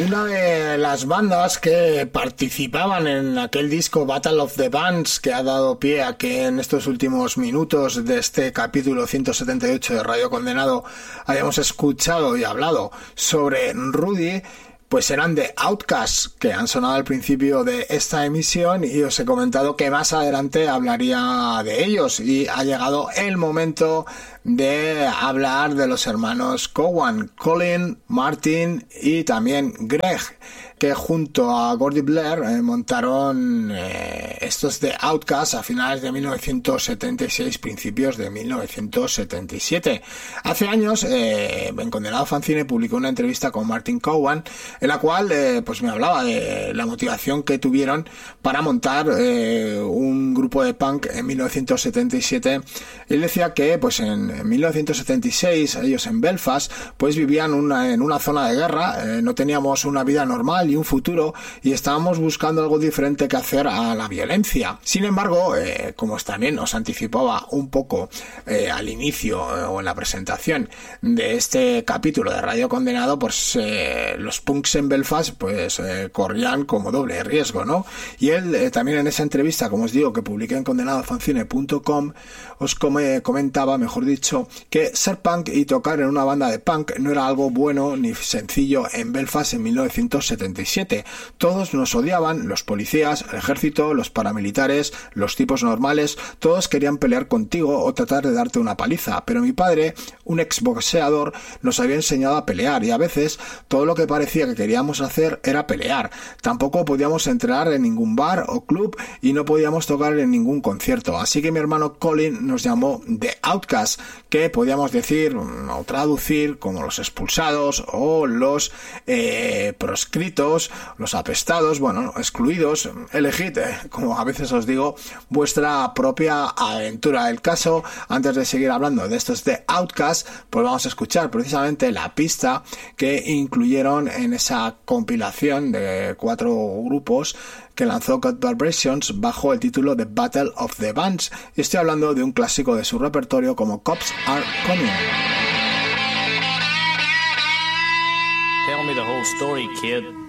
una de las bandas que participaban en aquel disco Battle of the Bands, que ha dado pie a que en estos últimos minutos de este capítulo 178 de Radio Condenado hayamos escuchado y hablado sobre Rudy, pues eran The Outcasts, que han sonado al principio de esta emisión, y os he comentado que más adelante hablaría de ellos, y ha llegado el momento de hablar de los hermanos Cowan, Colin, Martin y también Greg, que junto a Gordy Blair montaron estos The Outcasts a finales de 1976, principios de 1977. Hace años, en Condenado Fanzine publicó una entrevista con Martin Cowan, en la cual pues me hablaba de la motivación que tuvieron para montar un grupo de punk en 1977. Él decía que pues en 1976 ellos en Belfast pues vivían en una zona de guerra, no teníamos una vida normal y un futuro, y estábamos buscando algo diferente que hacer a la violencia. Sin embargo, como también os anticipaba un poco al inicio o en la presentación de este capítulo de Radio Condenado, pues los punks en Belfast pues corrían como doble riesgo, ¿no? Y él también en esa entrevista, como os digo, que publiqué en condenadofanzine.com, os comentaba, mejor dicho, que ser punk y tocar en una banda de punk no era algo bueno ni sencillo en Belfast en 1977. Todos nos odiaban, los policías, el ejército, los paramilitares, los tipos normales, todos querían pelear contigo o tratar de darte una paliza, pero mi padre, un exboxeador, nos había enseñado a pelear, y a veces todo lo que parecía que queríamos hacer era pelear. Tampoco podíamos entrar en ningún bar o club y no podíamos tocar en ningún concierto, así que mi hermano Colin nos llamó The Outcasts, que podíamos decir o traducir como los expulsados o los proscritos, los apestados, bueno, excluidos. Elegid, como a veces os digo, vuestra propia aventura. El caso, antes de seguir hablando de estos The Outcasts, pues vamos a escuchar precisamente la pista que incluyeron en esa compilación de 4 grupos que lanzó God Vibrations bajo el título de Battle of the Bands, y estoy hablando de un clásico de su repertorio como Cops Are Coming. Tell me the whole story, kid.